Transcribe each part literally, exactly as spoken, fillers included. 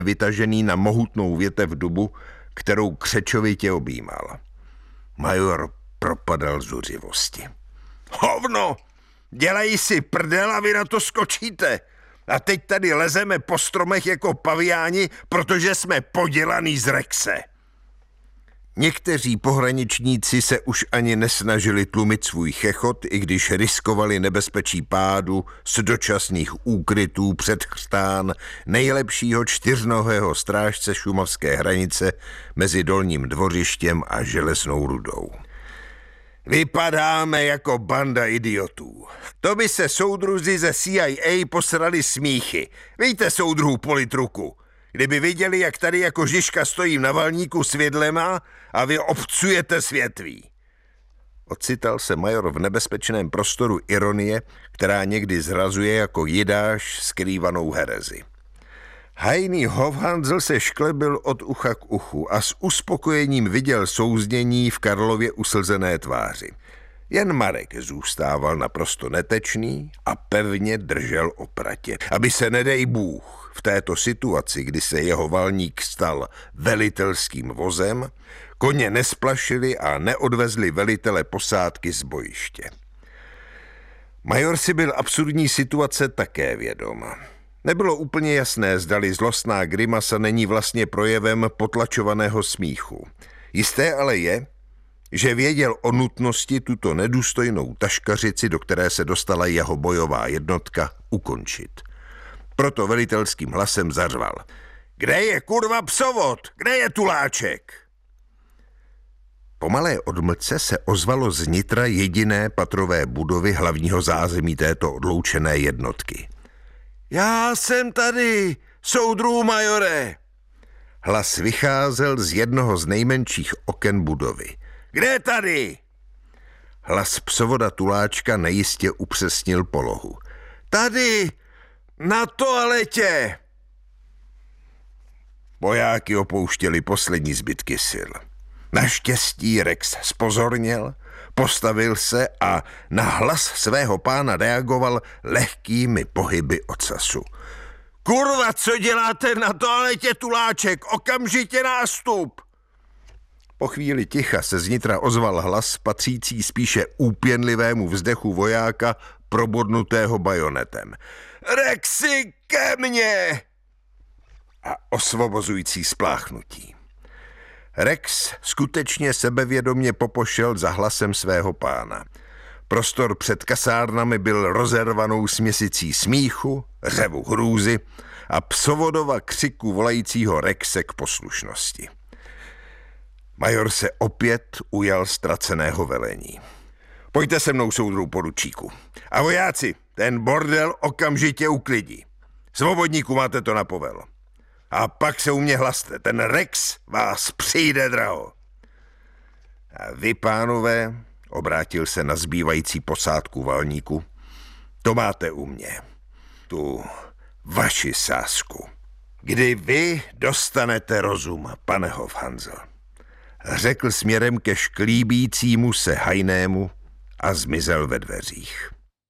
vytažený na mohutnou větev dubu, kterou křečovitě objímal. Major propadal zuřivosti. Hovno! Dělají si prdel a vy na to skočíte. A teď tady lezeme po stromech jako paviáni, protože jsme podělaný z Rexe. Někteří pohraničníci se už ani nesnažili tlumit svůj chechot, i když riskovali nebezpečí pádu z dočasných úkrytů před chřtán nejlepšího čtyřnohého strážce šumavské hranice mezi Dolním Dvořištěm a Železnou Rudou. Vypadáme jako banda idiotů. To by se soudruzi ze C I A posrali smíchy. Víte, soudruhů politruku, kdyby viděli, jak tady jako Žižka stojím na valníku s vidlema a vy obcujete světví. Ocital se major v nebezpečném prostoru ironie, která někdy zrazuje jako jidáš skrývanou herezi. Hajný Hofhanzl se šklebil od ucha k uchu a s uspokojením viděl souznění v Karlově uslzené tváři. Jen Marek zůstával naprosto netečný a pevně držel opratě, aby se, nedej Bůh, v této situaci, kdy se jeho valník stal velitelským vozem, koně nesplašili a neodvezli velitele posádky z bojiště. Major si byl absurdní situace také vědom. Nebylo úplně jasné, zdali zlostná grimasa není vlastně projevem potlačovaného smíchu. Jisté ale je, že věděl o nutnosti tuto nedůstojnou taškařici, do které se dostala jeho bojová jednotka, ukončit. Proto velitelským hlasem zařval. Kde je kurva psovod? Kde je tuláček? Po malé odmlce se ozvalo z nitra jediné patrové budovy hlavního zázemí této odloučené jednotky. Já jsem tady, soudruhu majore. Hlas vycházel z jednoho z nejmenších oken budovy. Kde tady? Hlas psovoda Tuláčka nejistě upřesnil polohu. Tady, na toaletě. Vojáky opouštěli poslední zbytky sil. Naštěstí Rex zpozorněl, postavil se a na hlas svého pána reagoval lehkými pohyby ocasu. Kurva, co děláte na toaletě, Tuláček? Okamžitě nástup! Po chvíli ticha se znitra ozval hlas patřící spíše úpěnlivému vzdechu vojáka probodnutého bajonetem. Rexi, ke mně! A osvobozující spláchnutí. Rex skutečně sebevědomě popošel za hlasem svého pána. Prostor před kasárnami byl rozervanou směsicí smíchu, řevu hrůzy a psovodova křiku volajícího Rexe k poslušnosti. Major se opět ujal ztraceného velení. Pojďte se mnou, soudruhu poručíku. A vojáci, ten bordel okamžitě uklidí. Svobodníku, máte to na povel. A pak se u mě hlaste, ten Rex vás přijde draho. A vy, pánové, obrátil se na zbývající posádku valníku, to máte u mě, tu vaši sázku. Kdy vy dostanete rozum, pane Hofhanzl, řekl směrem ke šklíbícímu se hajnému a zmizel ve dveřích.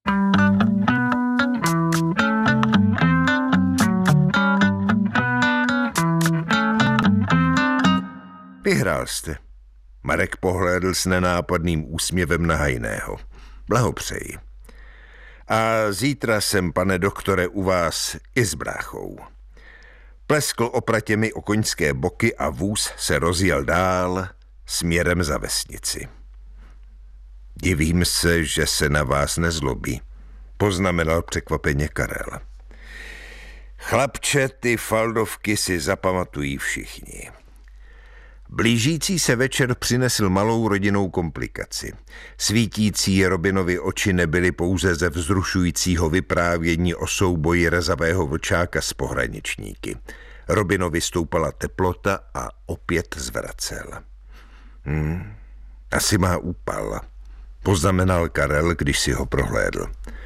Vyhrál jste. Marek pohlédl s nenápadným úsměvem na hajného. Blahopřeji. A zítra jsem, pane doktore, u vás i s bráchou. Pleskl opratěmi o koňské boky a vůz se rozjel dál směrem za vesnici. Divím se, že se na vás nezlobí, poznamenal překvapeně Karel. Chlapče, ty faldovky si zapamatují všichni. Blížící se večer přinesl malou rodinnou komplikaci. Svítící Robinovi oči nebyly pouze ze vzrušujícího vyprávění o souboji rezavého vlčáka s pohraničníky. Robinovi stoupala teplota a opět zvracel. Hmm, asi má úpal, poznamenal Karel, když si ho prohlédl.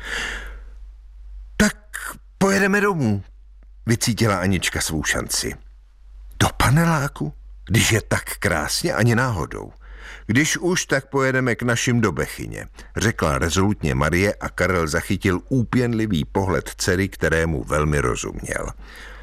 Tak pojedeme domů, vycítila Anička svou šanci. Do paneláku? Když je tak krásně, ani náhodou. Když už, tak pojedeme k našim do Bechyně, řekla rezolutně Marie a Karel zachytil úpěnlivý pohled dcery, kterému velmi rozuměl.